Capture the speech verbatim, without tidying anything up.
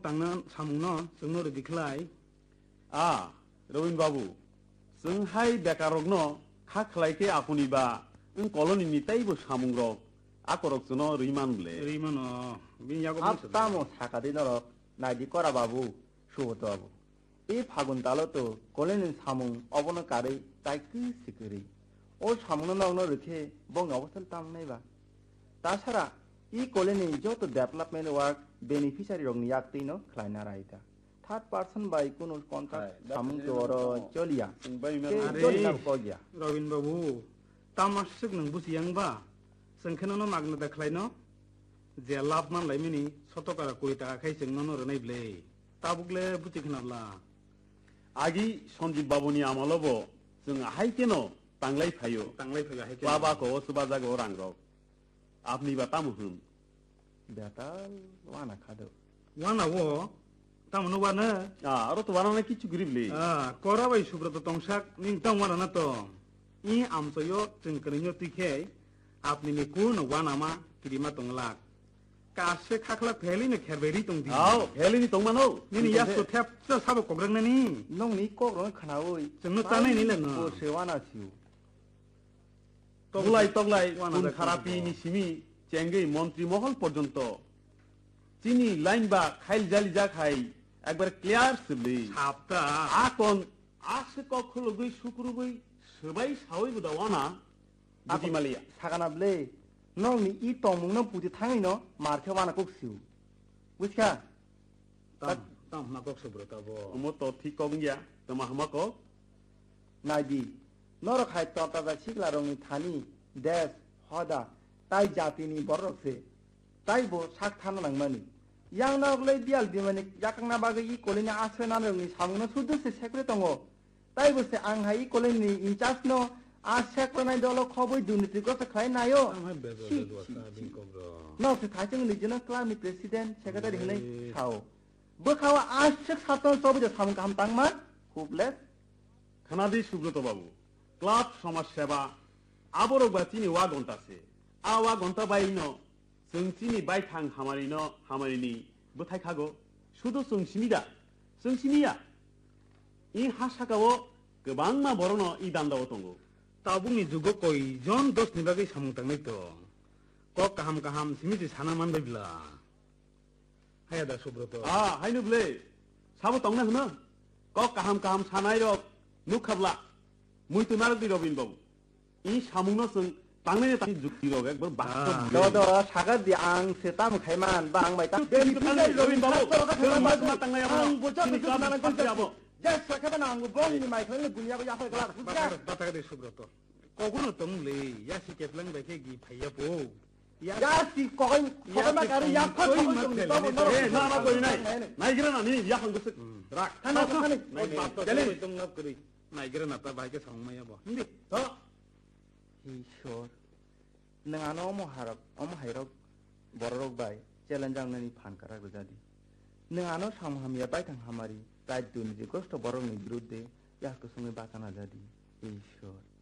tangna samungno sungno re diklai a Robin babu sung hai bekarogno kha khlaike apuni ba un koloni ni taibo samungrok akorok jono riman ble rimano bin yago আত্তামো থাকা দিনর নাইদি করা বাবু সুবত বাবু এই ফাগুন তালো তো কলেনি সামুং অবনকারে তাই কি সিকিরি ও সামুন নগ্ন রেখে বং অবস্থান তাম নাইবা তাছাড়া ই কলেনি যত development work beneficiary wrong ইয়াকতিনো খ্লাইনা raita third person by কোন কন্ট্রাক্ট সামুং তো অর চলিয়া চলিনা কগিয়া Robin babu tamasuk nang busiyang ba sengkeno no magna deklaino je lab man laimini sotokara kuri taka khai sengno no renai ble tabukle buti khnabla agi Sanjeev babuni amalobo jung hai keno tanglai phayo tanglai phaga hai baba ko suba jago rangrok apni ba tamuhum বেটা ওয়ানা খাদো wana wo tamono wana a aro to warana kichu grible ah kora bai subroto tongsak ning tong wana na to i amsoyo chengkrinyo tikhe apni ni kun wana ma kirima tonglak kase khakla pheli ne kherberi tongdi ao helini tongmano nini ya so thep sa sabo kograng nani น้องนี้ก็ร้องขนาดเว้ย sengno tanai ni leno โอเซวานาซิว toglai toglai Wana kun da kharapi kinto. ni simi chengei মন্ত্রী মহল পর্যন্ত চিনি line বা খাইল জালি যা খাই একবার clear Sibley sapta Akon আসে কখলো গই শুক্র গই সবাই সাওই বুদা ওয়ানা বুটি Malia সাগানাবলে น้องนี้อีตองมึงน้องปูจะทั้งไอ้เนาะมาเทวานากุกซิววิชา tam tam makok subroto bo ওমো তো ঠিক কম গিয়া তোমা হামাক นายดีนรกไข่ตอนตาชิกลารองนี้ทานีเดสฮอดาไตจาตินีบรกเซไตโบชักทานนังมันยังนอกเลยเดียลดีมันยักษ์นาบากอีโคลินีอาเซนานรองนี้สามงนสุดเสเชกเลยตงโอไตโบเสอังไฮโคลินีอินจัสโนอาเชกเลยนายดอลขบวยดุนิติก็สะขายนายโอ tam hai bezo bezo sa bin kobro นอกจากท้ายจังเลยจะนักกล้ามีประธานเชกได้ดีเลยเขาเมื่อเขาอาเชกสัตว์ตัวจะทำการตั้งมันคูบเล็ก খানাদি Subrata বাবু ক্লাব সমাজ সেবা আবরো বা চিনি ওয়া ঘন্টাছে আ ওয়া ঘন্টা বাইনো जों চিনি বাই থাং হামারিনো হামারিনি বথাই খাগো শুধু जों সিনিদা जों সিনিয়া ই হাসাকাও गोबां मा बरनो इ दान्दाव तंगो tabungni jugo koi jon dos ni bagai samung tangnai to kok kaham kaham simiti sana man baibla haya da subroto आ हाइनु ब्ले साबो तंगना हनो क काहाम काहाम सानाय रक नुखाबला मुइतु नारदि रबिन बाबू इ सामुनो जों तांनाय तांनि जुक्ति रक एकबार बास्तव ดอดอชักดีอังเสตามไขมันบางใบตั้งเดินไปเลยรบินबाबू जों मा मा तांनाय आबो อังบุษบ चिनि สุ काम นัน कोन กุ आबो จะสักแค่นางบุ้งนี่ไม่เคยเลยกุญยาก็ยาไปกลาด bata de subroto koguno tomle ya si keplang baike gi phaya po ยาสีก้อยก้อยมาการยาพัด ए ना ना कोइ नाइ नाइ गिरा ना नि या हंगस राख ท่านท่าน nai bato jale tum ngap kri nai gira na ta baike sangmaya bo ndi तो อีชอร์นางอันอมหารักอมหายรักบรรกใบเจริญจังนันผ่านกระไรก็ดีนางอันอสามหามีใบทางหามารีแต่ดุนจิกสต์บรรกในวิรุธเดยากก็สมัยบ้านนาจดีอีชอร์